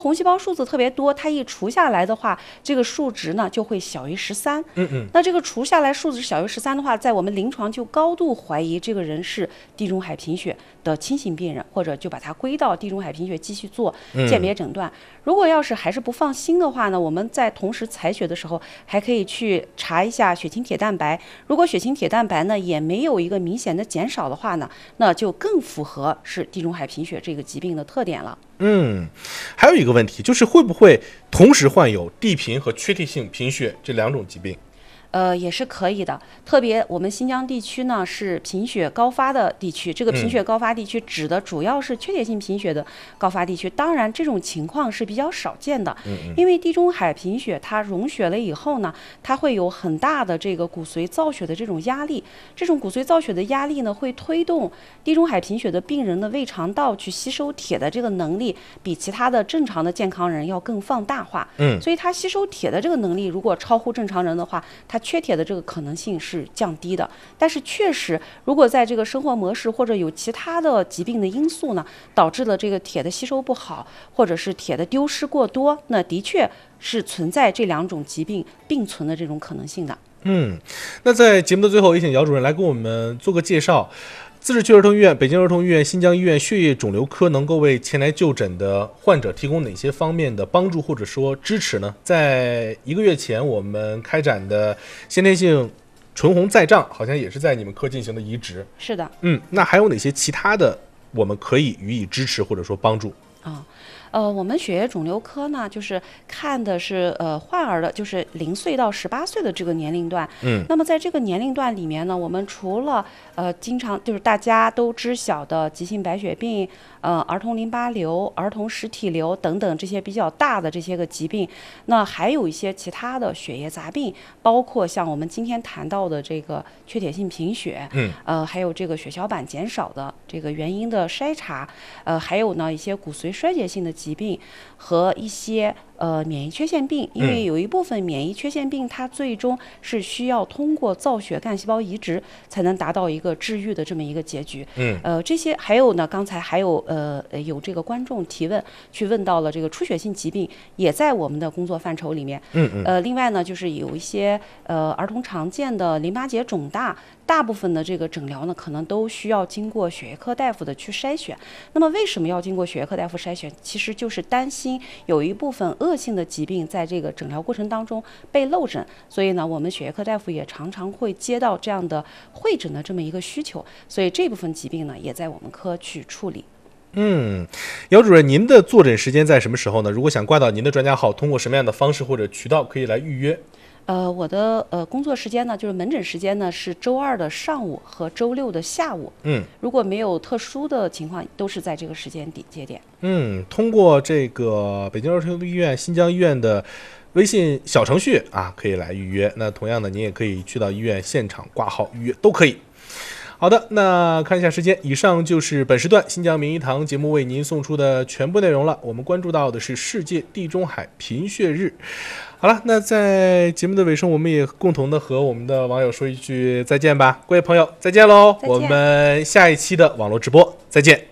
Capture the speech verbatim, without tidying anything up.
红细胞数字特别多，它一除下来的话，这个数值呢就会小于十三。 嗯嗯。 那这个除下来数值小于十三的话，在我们临床就高度怀疑这个人是地中海贫血的轻型病人，或者就把它归到地中海贫血继续做鉴别诊断。嗯、如果要是还是不放心的话呢，我们在同时采血的时候，还可以去查一下血清铁蛋白。如果血清铁蛋白呢也没有一个明显的减少的话呢，那就更符合是地中海贫血这个疾病的特点了。 嗯，还有一个问题就是会不会同时患有地贫和缺铁性贫血这两种疾病？ 呃，也是可以的。特别我们新疆地区呢是贫血高发的地区，这个贫血高发地区指的主要是缺铁性贫血的高发地区。当然，这种情况是比较少见的，因为地中海贫血它溶血了以后呢，它会有很大的这个骨髓造血的这种压力。这种骨髓造血的压力呢，会推动地中海贫血的病人的胃肠道去吸收铁的这个能力，比其他的正常的健康人要更放大化。嗯，所以它吸收铁的这个能力如果超乎正常人的话，它缺铁的这个可能性是降低的。但是确实，如果在这个生活模式或者有其他的疾病的因素呢，导致了这个铁的吸收不好，或者是铁的丢失过多，那的确是存在这两种疾病并存的这种可能性的。 嗯，那在节目的最后，也请姚主任来给我们做个介绍。自治区儿童医院、北京儿童医院、新疆医院血液肿瘤科能够为前来就诊的患者提供哪些方面的帮助或者说支持呢？在一个月前我们开展的先天性唇红再胀好像也是在你们科进行的移植。 是的。 嗯，那还有哪些其他的我们可以予以支持或者说帮助？ 啊、呃，我们血液肿瘤科呢，就是看的是呃患儿的，就是零岁到十八岁的这个年龄段。嗯，那么在这个年龄段里面呢，我们除了呃经常就是大家都知晓的急性白血病、呃儿童淋巴瘤、儿童实体瘤等等这些比较大的这些个疾病，那还有一些其他的血液杂病，包括像我们今天谈到的这个缺铁性贫血，嗯，呃还有这个血小板减少的这个原因的筛查，呃还有呢一些骨髓衰竭性的疾病和一些呃免疫缺陷病，因为有一部分免疫缺陷病它最终是需要通过造血干细胞移植才能达到一个治愈的这么一个结局。嗯，呃这些还有呢，刚才还有呃有这个观众提问去问到了这个出血性疾病，也在我们的工作范畴里面。嗯嗯。呃，另外呢，就是有一些呃儿童常见的淋巴结肿大，大部分的这个诊疗呢，可能都需要经过血液科大夫的去筛选。那么为什么要经过血液科大夫筛选？其实就是担心有一部分恶性的疾病在这个诊疗过程当中被漏诊，所以呢，我们血液科大夫也常常会接到这样的会诊的这么一个需求，所以这部分疾病呢，也在我们科去处理。 嗯，姚主任，您的坐诊时间在什么时候呢？如果想挂到您的专家号，通过什么样的方式或者渠道可以来预约？ 呃，我的呃工作时间呢，就是门诊时间呢是周二的上午和周六的下午。嗯，如果没有特殊的情况，都是在这个时间点节点。 嗯，通过这个北京儿童医院、新疆医院的微信小程序啊，可以来预约。那同样的，您也可以去到医院现场挂号预约，都可以。好的，那看一下时间，以上就是本时段新疆名医堂节目为您送出的全部内容了。我们关注到的是世界地中海贫血日。好了，那在节目的尾声，我们也共同的和我们的网友说一句再见吧。各位朋友，再见喽！我们下一期的网络直播再见。